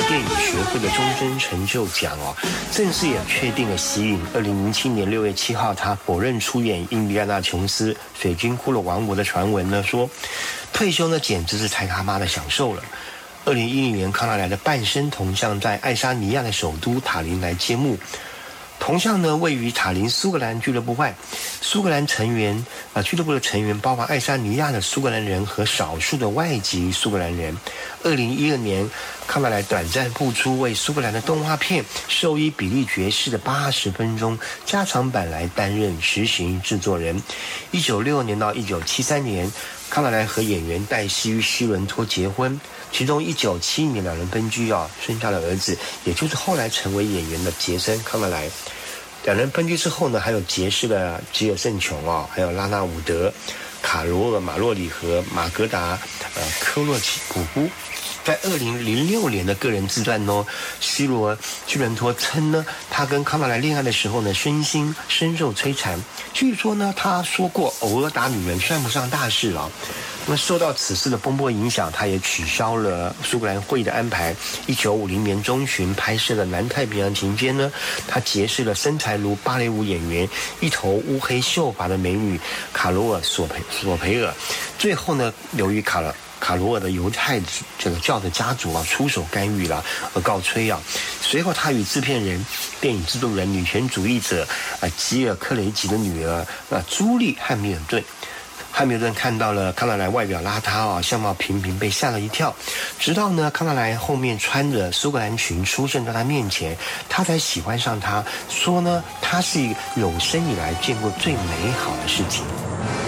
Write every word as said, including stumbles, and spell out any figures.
电影学会的终身成就奖哦，正式也确定了息影。二零零七年六月七号，他否认出演印第安纳琼斯水晶骷髅王国的传闻呢，说退休呢简直是太他妈的享受了。二零一零年，康纳莱的半身铜像在爱沙尼亚的首都塔林来揭幕。铜像呢位于塔林苏格兰俱乐部外，苏格兰成员呃俱乐部的成员包括爱沙尼亚的苏格兰人和少数的外籍苏格兰人。二零一二年，康纳莱短暂复出，为苏格兰的动画片《兽医比利爵士》的八十分钟加长版来担任执行制作人。一九六二年到一九七三年，康纳莱和演员黛西与希伦托结婚，其中一九七一年两人分居啊，生下了儿子，也就是后来成为演员的杰森·康纳莱。两人分居之后呢，还有结识了吉尔圣琼啊，还有拉纳伍德、卡罗尔·马洛里和马格达呃科洛奇普夫。在二零零六年的个人自传呢，希罗居伦托称呢，他跟康纳莱恋爱的时候呢，身心深受摧残。据说呢，他说过偶尔打女人算不上大事啊。那么受到此事的风波影响，他也取消了苏格兰会议的安排。一九五零年中旬拍摄的南太平洋情间呢，他结识了身材如芭蕾舞演员、一头乌黑秀发的美女卡罗尔索培索培尔。最后呢，由于卡了。卡罗尔的犹太这个教的家族啊出手干预了，而告吹啊。随后，他与制片人、电影制作人、女权主义者啊吉尔克雷吉的女儿啊朱莉汉密尔顿。汉密尔顿看到了康纳莱外表邋遢啊，相貌平平，被吓了一跳。直到呢，康纳莱后面穿着苏格兰裙出现在他面前，他才喜欢上他，说呢，他是有生以来见过最美好的事情。